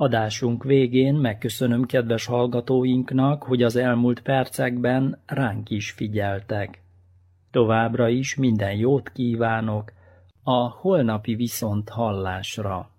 Adásunk végén megköszönöm kedves hallgatóinknak, hogy az elmúlt percekben ránk is figyeltek. Továbbra is minden jót kívánok a holnapi viszonthallásra.